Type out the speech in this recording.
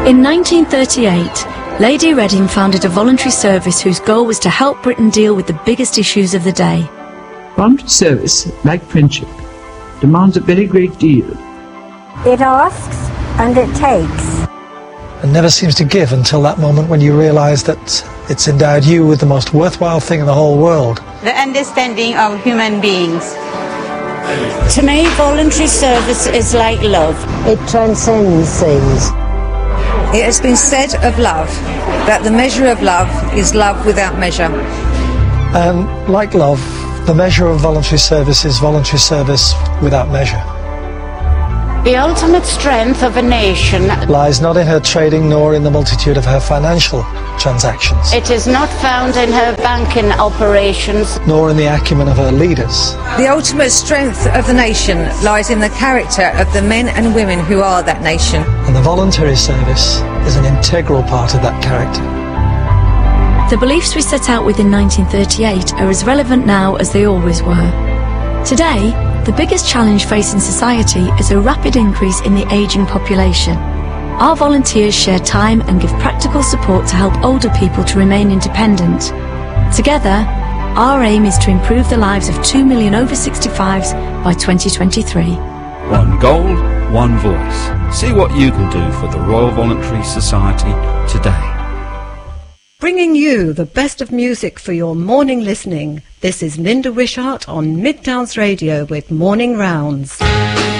In 1938, Lady Reading founded a voluntary service whose goal was to help Britain deal with the biggest issues of the day. Voluntary service, like friendship, demands a very great deal. It asks and it takes. And never seems to give until that moment when you realise that it's endowed you with the most worthwhile thing in the whole world. The understanding of human beings. To me, voluntary service is like love. It transcends things. It has been said of love that the measure of love is love without measure. And like love, the measure of voluntary service is voluntary service without measure. The ultimate strength of a nation lies not in her trading nor in the multitude of her financial transactions. It is not found in her banking operations, nor in the acumen of her leaders. The ultimate strength of the nation lies in the character of the men and women who are that nation. And the voluntary service is an integral part of that character. The beliefs we set out with in 1938 are as relevant now as they always were. Today, the biggest challenge facing society is a rapid increase in the ageing population. Our volunteers share time and give practical support to help older people to remain independent. Together, our aim is to improve the lives of 2 million over 65s by 2023. One goal, one voice. See what you can do for the Royal Voluntary Society today. Bringing you the best of music for your morning listening. This is Linda Wishart on Midtowns Radio with Morning Rounds.